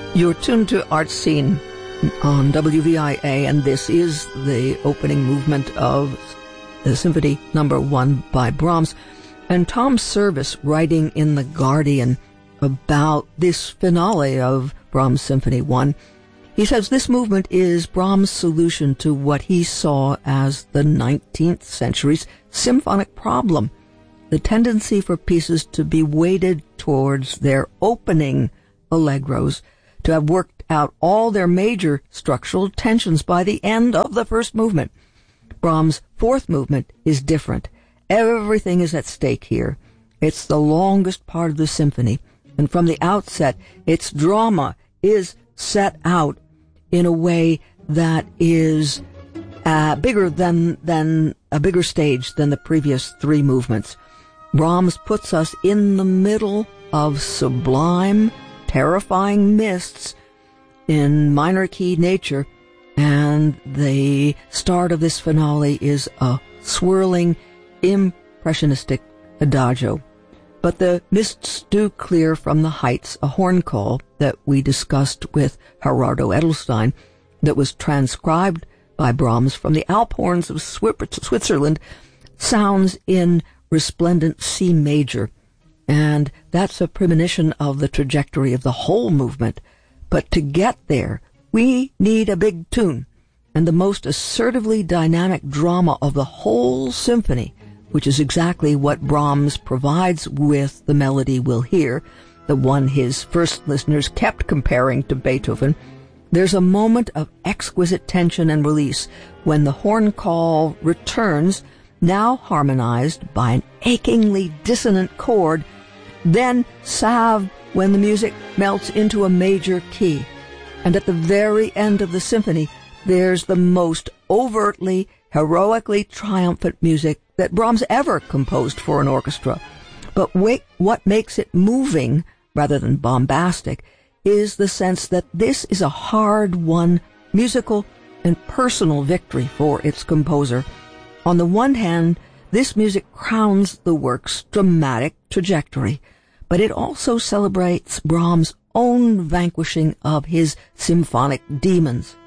You're tuned to Art Scene on WVIA, and this is the opening movement of the Symphony No. 1 by Brahms. And Tom Service, writing in The Guardian about this finale of Brahms' Symphony 1, he says this movement is Brahms' solution to what he saw as the 19th century's symphonic problem, the tendency for pieces to be weighted towards their opening allegros, to have worked out all their major structural tensions by the end of the first movement. Brahms' fourth movement is different. Everything is at stake here. It's the longest part of the symphony, and from the outset, its drama is set out in a way that is bigger than a bigger stage than the previous three movements. Brahms puts us in the middle of sublime, terrifying mists in minor key nature, and the start of this finale is a swirling, impressionistic adagio. But the mists do clear from the heights, a horn call that we discussed with Gerardo Edelstein that was transcribed by Brahms from the Alp horns of Switzerland, sounds in resplendent C major. And that's a premonition of the trajectory of the whole movement. But to get there, we need a big tune and the most assertively dynamic drama of the whole symphony, which is exactly what Brahms provides with the melody we'll hear, the one his first listeners kept comparing to Beethoven. There's a moment of exquisite tension and release when the horn call returns, now harmonized by an achingly dissonant chord, then salved when the music melts into a major key. And at the very end of the symphony, there's the most overtly, heroically triumphant music that Brahms ever composed for an orchestra. But what makes it moving, rather than bombastic, is the sense that this is a hard-won musical and personal victory for its composer. On the one hand, this music crowns the work's dramatic trajectory, but it also celebrates Brahms' own vanquishing of his symphonic demons.